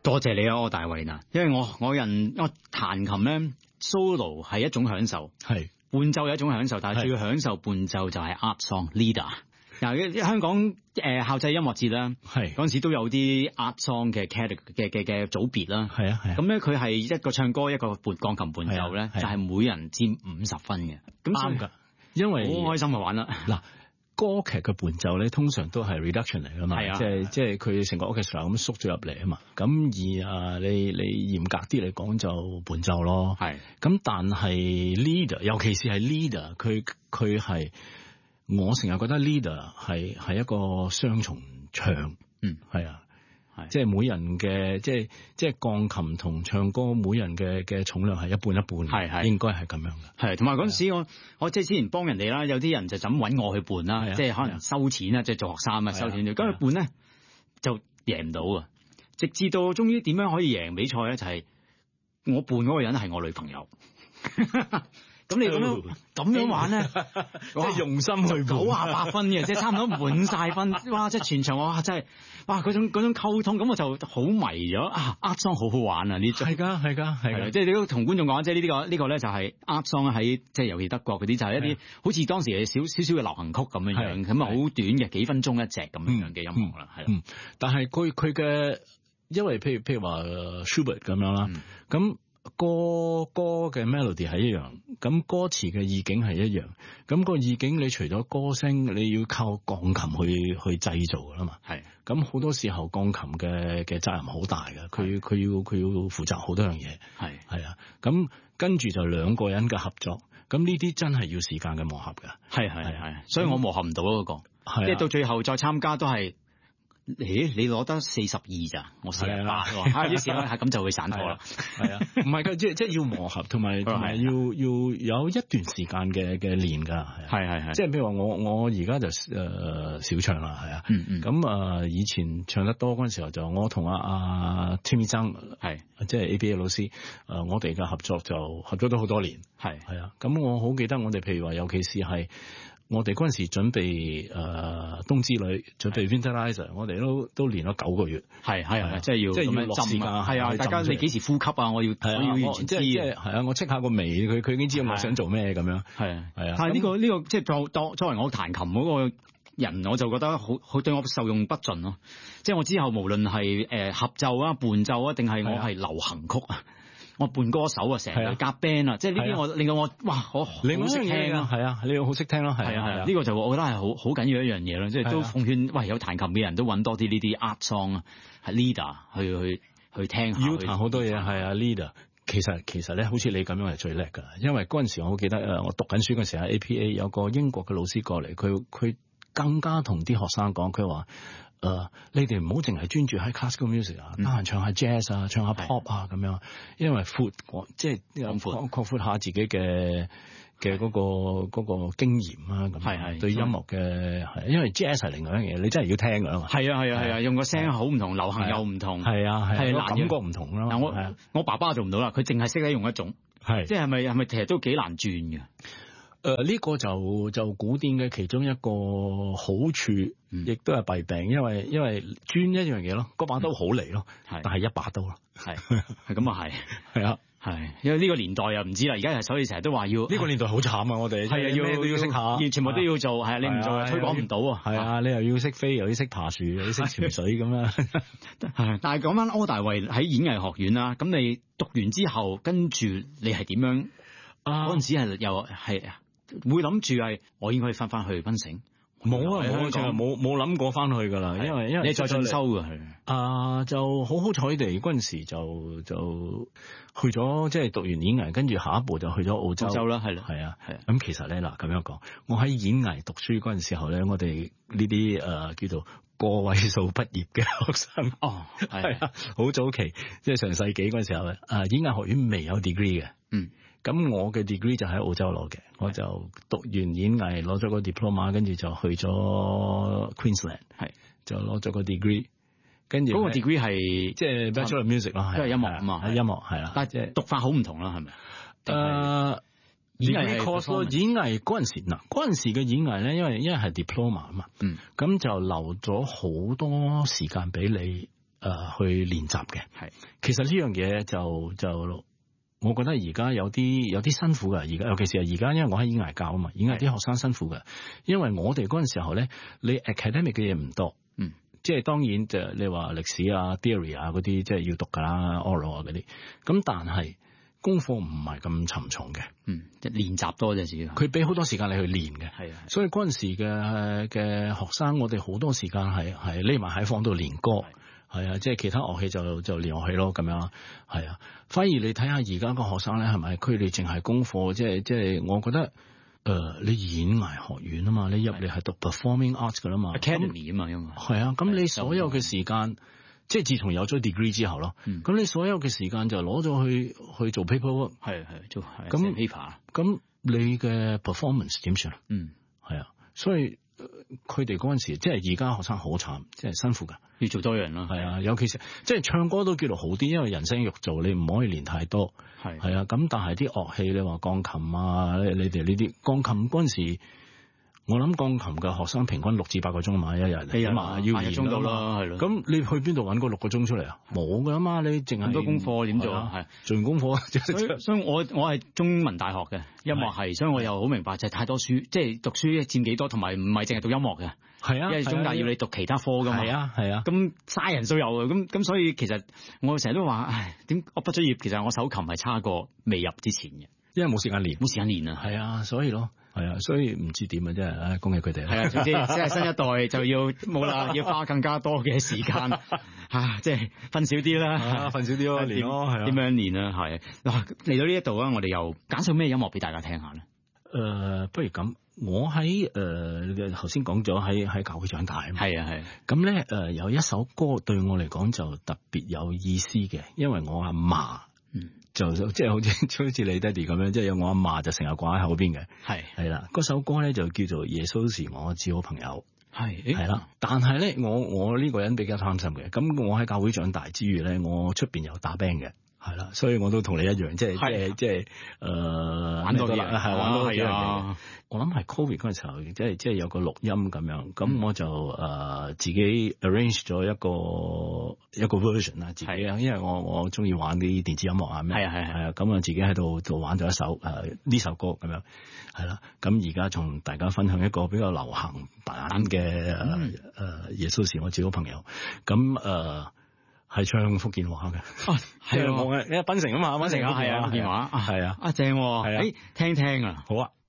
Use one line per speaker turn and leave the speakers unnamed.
多謝你啊，柯大衛嗱，因為我彈琴咧 solo 係一種享受，
係
伴奏係一種享受，但係最享受伴奏就係 art song leader。嗱，香港校際音樂節啦，
係
嗰陣時都有啲 art song 嘅 category 嘅組別啦，
係啊係啊。
咁咧佢係一個唱歌，一個鋼琴伴奏咧，就係每人佔50分嘅，咁
啱㗎，因為
好開心去玩啦。
嗱，歌劇嘅伴奏咧，通常都係 reduction 嚟㗎嘛，即係佢成個 orchestra 咁縮咗入嚟啊嘛。咁而你嚴格啲嚟講就伴奏咯。係。咁但係 leader， 尤其是係 leader， 佢係我成日覺得 leader 係一個雙重唱。係啊。即係每人嘅即係鋼琴同唱歌，每人嘅重量係一半一半，係應該係咁樣嘅。係，同埋嗰陣時我即係之前幫人哋啦，有啲人就咁揾我去伴啦，即係可能收錢啦，即係做學生啊收錢，咁去伴咧就贏唔到啊！直至到終於點樣可以贏比賽咧，就係我伴嗰個人係我女朋友。咁你咁樣玩咧，即係用心去98分嘅，即係差唔多滿晒分。哇！即係全場哇，真係哇嗰種溝通，咁我就好迷咗啊！art song 好好玩啊！呢種係㗎，即係你都同觀眾講，即係呢個咧就係 art song 喺即係尤其德國嗰啲就係一啲好似當時嘅少少嘅流行曲咁樣，咁啊好短嘅幾分鐘一隻咁樣嘅音樂啦，係。 但係佢嘅因為譬如話 Schubert 咁樣啦，咁。歌嘅 melody 係一樣，咁歌詞嘅意境係一樣，咁個意境你除咗歌聲，你要靠鋼琴去製造噶啦嘛。係，咁好多時候鋼琴嘅責任好大嘅，佢要負責好多樣嘢。係啊，咁跟住就兩個人嘅合作，咁呢啲真係要時間嘅磨合噶。係，所以我磨合唔到嗰個，即係到最後再參加都係。咦，你攞得42咋？我48喎，於是咧係咁就會散夥啦。係啊，唔係㗎，即係要磨合，同埋要有一段時間嘅練㗎。係，即係譬如話我而家就少唱啦，係啊。咁以前唱得多嗰陣時候就我同阿 Timmy 曾即係 ABA 老師我哋嘅合作咗好多年。係啊，咁我好記得我哋譬如話，尤其是係。我哋嗰陣時準備冬之旅，準備 Winterreise， 我哋都練咗9個月。係，即係要落時間。係啊，大家你幾時呼吸啊？我要完全知。係啊，我戚下個眉，佢已經知道我想做咩咁樣。係啊。但係呢個即係作為我彈琴嗰個人，我就覺得好對我受用不盡咯。即係我之後無論係合奏啊、伴奏啊，定係我係流行曲啊。我伴歌手啊，成日夾 band 啊，即係呢啲令到我哇，我好識聽啊，係啊，你好識聽咯，係啊，呢個就我覺得係好緊要一樣嘢咯，即係都奉勸喂有彈琴嘅人都揾多啲呢啲 art song 啊，係 leader 去聽下。要彈好多嘢係啊 leader， 其實咧好似你咁樣係最叻㗎，因為嗰陣時我記得我讀緊書嗰時喺 APA 有個英國嘅老師過嚟，佢更加同啲學生講，佢話。你哋唔好淨係專注喺 classical music 啊，得閒唱下 jazz 啊，唱下 pop 啊咁樣，因為即係擴闊下自己嘅嗰個經驗啊，咁對音樂嘅係，因為 jazz 係另外一樣嘢，你真係要聽㗎嘛。係啊，用個聲好唔同，流行又唔同，係感覺唔同咯。嗱我爸爸做唔到啦，佢淨係識得用一種，即係係咪其實都幾難轉嘅？呢個就古典嘅其中一個好處，亦都係弊病，因為專一樣嘢咯，嗰把刀好利咯，但係一把刀咯，係咁啊，係啊，係，因為呢個年代又唔知啦，而家所以成日都話要呢個年代好慘啊，我哋係啊，要識下，全部都要做，係啊，你唔做推廣唔到啊，係啊，你又要識飛，又要識爬樹，又要識潛水咁啊，但係講翻柯大衛喺演藝學院啦，咁你讀完之後，跟住你係點樣？嗰陣時係又係。會諗住係我應該翻去檳城，冇諗過翻去噶啦，因為你再進修噶係就好彩地嗰陣時就去咗，即係讀完演藝，跟住下一步就去咗澳洲啦，係啊，咁其實咧嗱咁樣講，我喺演藝讀書嗰陣時候咧，我哋呢啲叫做個位數畢業嘅學生，係啊，好早期，即係上世紀嗰陣時候咧，演藝學院未有 degree 嘅，咁我嘅 degree 就喺澳洲攞嘅，我就讀完演藝攞咗個 diploma， 跟住就去咗 Queensland， 就攞咗個 degree， 跟住嗰個 degree 係即係 Bachelor of Music 咯，都係音樂啊嘛，音樂係啦，但係讀法好唔同啦，係咪？演藝 course 咯，演藝嗰陣時嘅演藝咧，因為係 diploma 啊嘛，咁就留咗好多時間俾你去練習嘅。其實呢樣嘢就我覺得而家有啲辛苦㗎。而家尤其是係而家，因為我喺演藝教啊嘛，演藝啲學生辛苦㗎。因為我哋嗰陣時候咧，你 academic 嘅嘢唔多，即係當然就你話歷史啊、theory 啊嗰啲，即係要讀㗎啦 oral 啊嗰啲。咁但係功課唔係咁沉重嘅，
即係練習多啫，自己
佢俾好多時間你去練嘅，所以嗰陣時嘅學生，我哋好多時間係匿埋喺房度練歌。係啊，即係其他樂器就練樂器咯，咁樣係啊。反而你睇下而家個學生咧，係咪佢哋淨係功課？即係我覺得你演藝學院啊嘛，你入嚟係讀 performing arts 噶啦嘛
，academy 啊嘛，因為
係啊。咁你所有嘅時間，即係自從有咗 degree 之後咯，咁你所有嘅時間就攞咗去做 paper，
係做咁 paper。
咁你嘅 performance 點算啊？係啊，所以佢哋嗰陣時，即係而家學生好慘，即係辛苦噶。
要做多樣咯，
係啊，尤其是即係唱歌都叫做好啲，因為人聲肉做，你唔可以練太多。係啊，咁但係啲樂器你話鋼琴啊，你哋呢啲鋼琴嗰陣時，我諗鋼琴嘅學生平均6至8個鐘嘛，一日起碼要練鐘到啦，係咯。咁你去邊度揾個6個鐘出嚟啊？冇噶嘛，你淨係
咁多功課點做啊？係
做完功課。
所以我係中文大學嘅音樂系，所以我又好明白就係太多書，即係讀書佔幾多，同埋唔係淨係讀音樂嘅。係啊，因為中大要你讀其他科噶嘛。係啊。咁嘥人數有啊，咁所以其實我成日都話，唉，點我畢咗業，其實我手琴係差過未入之前嘅，
因為冇時間練
啊。
係啊，所以咯。係啊，所以唔知點啊，真係，唉，恭喜佢哋。
係啊，總之即係新一代就要冇啦，要花更加多嘅時間即係瞓少啲啦，
瞓少啲咯，練咯，係啊，
點樣練啊？係嗱，嚟到呢一度啊，我哋又揀首咩音樂俾大家聽下咧？
不如咁，我喺頭先講咗喺教會長大啊嘛。係
啊。
咁咧有一首歌對我嚟講就特別有意思嘅，因為我阿嫲。就即係好似你爹哋咁樣，即係有我阿嫲就成日掛喺口邊嘅。係啦，嗰首歌咧就叫做《耶穌是我至好朋友》。係啦，但係咧我呢個人比較貪心嘅，咁我喺教會長大之餘咧，我出邊有打 band 嘅。係啦，所以我都同你一樣，即係玩多啲，玩多幾樣嘢。我諗係 Covid 嗰陣時候，即係有個錄音咁樣，咁我就自己 arrange 咗一個 version 啦，自己啊，因為我中意玩啲電子音樂啊咩，係啊，咁啊自己喺度玩咗一首呢首歌咁樣，係啦，咁而家同大家分享一個比較流行版嘅耶穌是我至好朋友，咁係唱福建話嘅，係啊，我嘅，因為檳城啊嘛，檳城啊，係啊，福建話，係啊，正，係啊，聽聽啊，好啊。